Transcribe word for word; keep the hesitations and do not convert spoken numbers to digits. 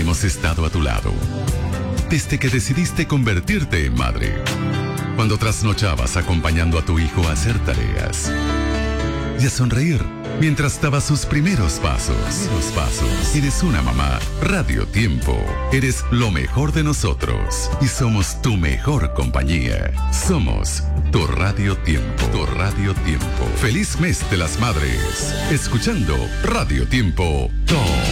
hemos estado a tu lado desde que decidiste convertirte en madre. Cuando trasnochabas acompañando a tu hijo a hacer tareas y a sonreír mientras daba sus primeros pasos. Primeros pasos. Eres una mamá. Radio Tiempo. Eres lo mejor de nosotros y somos tu mejor compañía. Somos tu Radio Tiempo. Tu Radio Tiempo. Feliz mes de las madres. Escuchando Radio Tiempo. Todo.